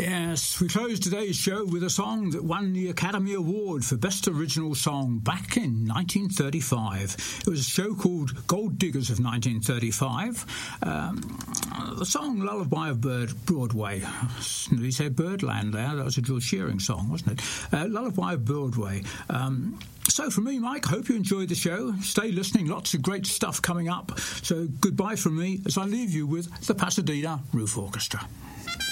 Yes, we close today's show with a song that won the Academy Award for Best Original Song back in 1935. It was a show called Gold Diggers of 1935. The song Lullaby of Broadway. He said Birdland there. That was a George Shearing song, wasn't it? Lullaby of Broadway. So from me, Mike, hope you enjoyed the show. Stay listening. Lots of great stuff coming up. So goodbye from me as I leave you with the Pasadena Roof Orchestra.